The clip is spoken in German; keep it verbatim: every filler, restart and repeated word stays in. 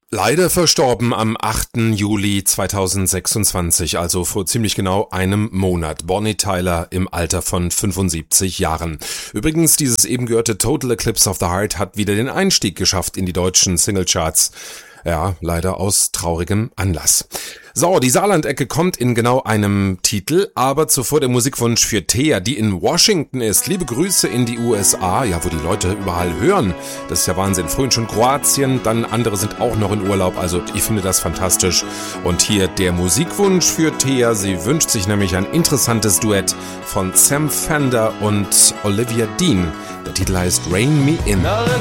Leider verstorben am achten Juli zweitausendsechsundzwanzig, also vor ziemlich genau einem Monat. Bonnie Tyler im Alter von fünfundsiebzig Jahren. Übrigens, dieses eben gehörte Total Eclipse of the Heart hat wieder den Einstieg geschafft in die deutschen Singlecharts. Ja, leider aus traurigem Anlass. So, die Saarlandecke kommt in genau einem Titel, aber zuvor der Musikwunsch für Thea, die in Washington ist. Liebe Grüße in die U S A, ja, wo die Leute überall hören. Das ist ja Wahnsinn. Vorhin schon Kroatien, dann andere sind auch noch in Urlaub, also ich finde das fantastisch. Und hier der Musikwunsch für Thea. Sie wünscht sich nämlich ein interessantes Duett von Sam Fender und Olivia Dean. Der Titel heißt Rain Me In.